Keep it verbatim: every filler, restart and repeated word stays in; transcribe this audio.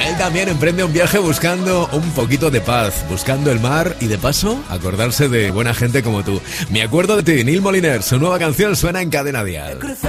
Él también emprende un viaje buscando un poquito de paz, buscando el mar y de paso acordarse de buena gente como tú. Me acuerdo de ti, Neil Moliner. Su nueva canción suena en Cadena Dial.